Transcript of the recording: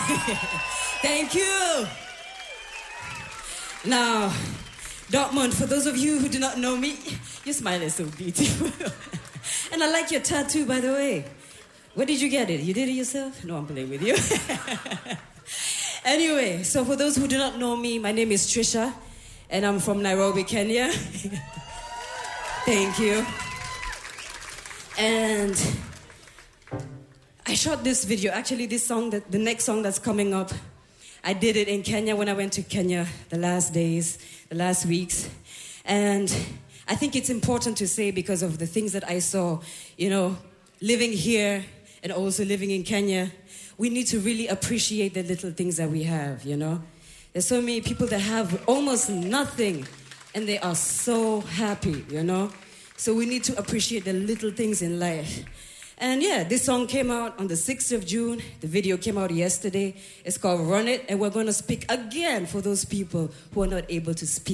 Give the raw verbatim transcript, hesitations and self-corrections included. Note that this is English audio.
Thank you. Now, Dortmund, for those of you who do not know me, your smile is so beautiful. And I like your tattoo, by the way. Where did you get it? You did it yourself? No, I'm playing with you. Anyway, so for those who do not know me, my name is Trisha, and I'm from Nairobi, Kenya. Thank you. And I shot this video. Actually, this song, that the next song that's coming up, I did it in Kenya when I went to Kenya the last days, the last weeks. And I think it's important to say because of the things that I saw, you know, living here and also living in Kenya, we need to really appreciate the little things that we have, you know. There's so many people that have almost nothing and they are so happy, you know. So we need to appreciate the little things in life. And yeah, this song came out on the sixth of June. The video came out yesterday. It's called Run It. And we're going to speak again for those people who are not able to speak.